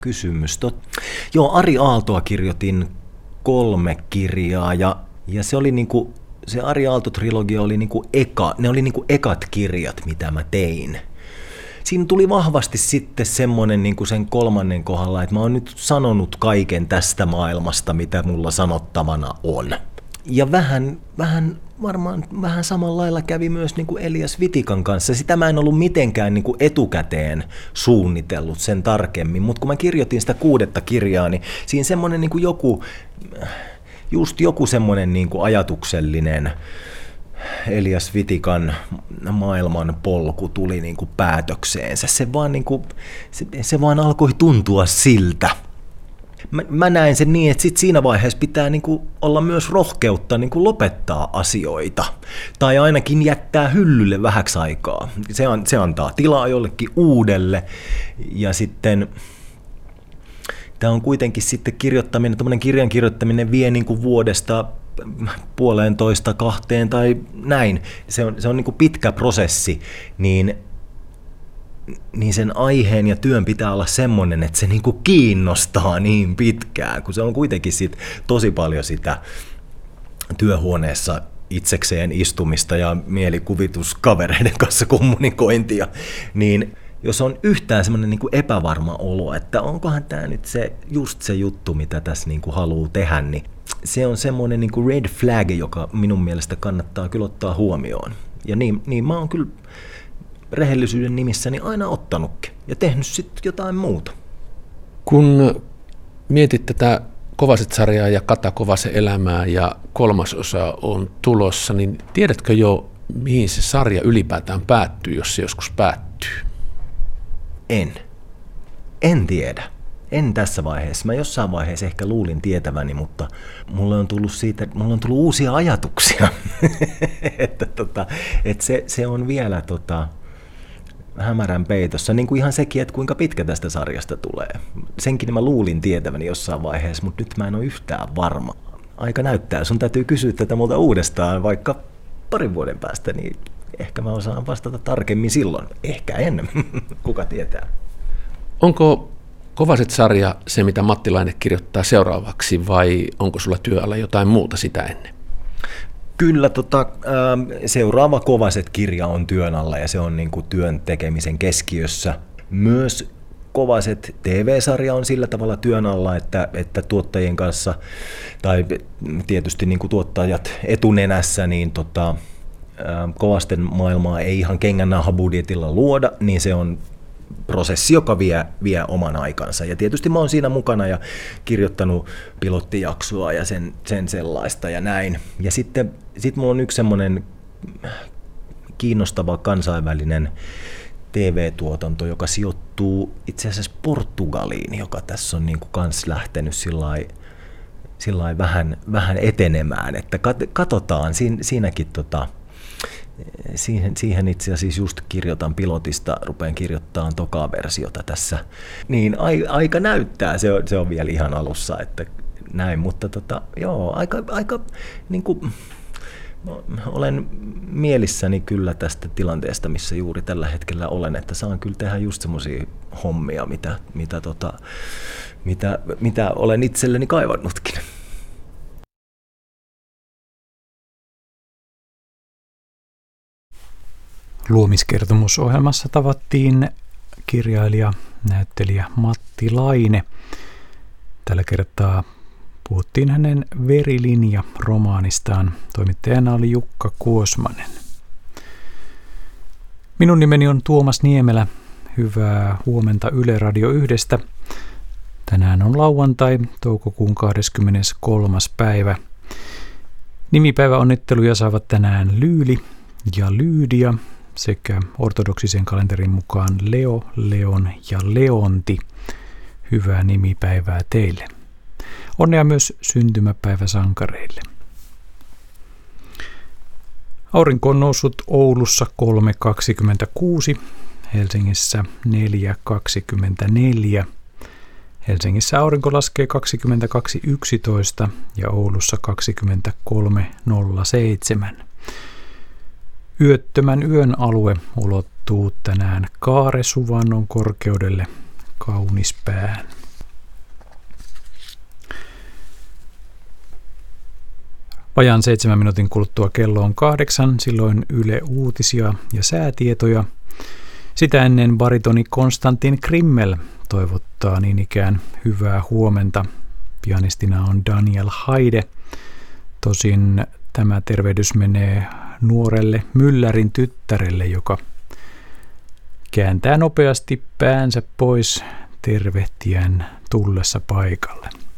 kysymys. Joo, Ari Aaltoa kirjoitin 3 kirjaa ja se oli niinku, se Ari Aalto-trilogia oli niinku ne oli niinku ekat kirjat, mitä mä tein. Siinä tuli vahvasti sitten semmoinen niin kuin sen 3. kohdalla, että mä oon nyt sanonut kaiken tästä maailmasta, mitä mulla sanottavana on. Ja varmaan vähän samalla lailla kävi myös niin kuin Elias Vitikan kanssa. Sitä mä en ollut mitenkään niin kuin etukäteen suunnitellut sen tarkemmin, mutta kun mä kirjoitin sitä 6. kirjaa, niin siinä semmoinen niin kuin joku semmoinen niin kuin ajatuksellinen Elias Vitikan maailman polku tuli niin kuin päätökseensä. Se vaan alkoi tuntua siltä. Mä näen sen niin, että sit siinä vaiheessa pitää niin kuin olla myös rohkeutta niin kuin lopettaa asioita. Tai ainakin jättää hyllylle vähäksi aikaa. Se antaa tilaa jollekin uudelle. Ja sitten tämä on kuitenkin sitten kirjoittaminen, tämmöinen kirjan kirjoittaminen vie niin kuin vuodesta 1,5, 2 tai näin. Se on niin kuin pitkä prosessi, niin sen aiheen ja työn pitää olla semmoinen, että se niin kuin kiinnostaa niin pitkään, kun se on kuitenkin tosi paljon sitä työhuoneessa itsekseen istumista ja mielikuvituskavereiden kanssa kommunikointia, niin jos on yhtään semmoinen niin kuin epävarma olo, että onkohan tämä nyt just se juttu, mitä tässä niin kuin haluaa tehdä, niin se on semmoinen niin kuin red flag, joka minun mielestä kannattaa kyllä ottaa huomioon. Ja niin mä oon kyllä rehellisyyden nimissäni aina ottanutkin ja tehnyt sitten jotain muuta. Kun mietit tätä Kovaset-sarjaa ja Kata Kovasen elämää ja 3. osa on tulossa, niin tiedätkö jo, mihin se sarja ylipäätään päättyy, jos se joskus päättyy? En tiedä. En tässä vaiheessa. Mä jossain vaiheessa ehkä luulin tietäväni, mutta mulle on tullut uusia ajatuksia. että se on vielä hämärän peitossa. Niin kuin ihan sekin, että kuinka pitkä tästä sarjasta tulee. Senkin mä luulin tietäväni jossain vaiheessa, mutta nyt mä en ole yhtään varma. Aika näyttää. Sun täytyy kysyä tätä multa uudestaan vaikka 2 vuoden päästä, niin ehkä mä osaan vastata tarkemmin silloin. Ehkä en. Kuka tietää. Onko Kovaset-sarja se, mitä Matti Laine kirjoittaa seuraavaksi, vai onko sulla työalla jotain muuta sitä ennen? Kyllä, seuraava Kovaset-kirja on työn alla ja se on niin kuin työn tekemisen keskiössä. Myös Kovaset TV-sarja on sillä tavalla työn alla, että tuottajien kanssa, tai tietysti niin kuin tuottajat etunenässä, niin Kovasten maailmaa ei ihan kengännauhabudjetilla luoda, niin se on prosessi, joka vie oman aikansa. Ja tietysti mä oon siinä mukana ja kirjoittanut pilottijaksoa ja sen sellaista ja näin. Ja sitten mulla on yksi semmoinen kiinnostava kansainvälinen TV-tuotanto, joka sijoittuu itse asiassa Portugaliin, joka tässä on niin kuin kans lähtenyt sillai vähän etenemään. Että katsotaan siinäkin Siihen itse asiassa just kirjoitan pilotista, rupean kirjoittamaan tokaa versiota tässä. Niin aika näyttää, se on vielä ihan alussa, että näin, mutta joo, aika niin kuin, olen mielissäni kyllä tästä tilanteesta, missä juuri tällä hetkellä olen, että saan kyllä tehdä just semmoisia hommia, mitä olen itselleni kaivannutkin. Luomiskertomusohjelmassa tavattiin kirjailija, näyttelijä Matti Laine. Tällä kertaa puhuttiin hänen Verilinja-romaanistaan. Toimittajana oli Jukka Kuosmanen. Minun nimeni on Tuomas Niemelä. Hyvää huomenta Yle Radio 1:stä. Tänään on lauantai, toukokuun 23. päivä. Nimipäiväonnitteluja saavat tänään Lyyli ja Lyydia sekä ortodoksisen kalenterin mukaan Leo, Leon ja Leonti. Hyvää nimipäivää teille. Onnea myös syntymäpäiväsankareille. Aurinko on noussut Oulussa 3.26, Helsingissä 4.24. Helsingissä aurinko laskee 22.11 ja Oulussa 23.07. Yöttömän yön alue ulottuu tänään Kaaresuvannon korkeudelle Kaunispäähän. Vajaan 7 minuutin kuluttua kello on 8, silloin Yle Uutisia ja säätietoja. Sitä ennen baritoni Konstantin Krimmel toivottaa niin ikään hyvää huomenta. Pianistina on Daniel Haide. Tosin tämä tervehdys menee nuorelle myllärin tyttärelle, joka kääntää nopeasti päänsä pois tervehtien tullessa paikalle.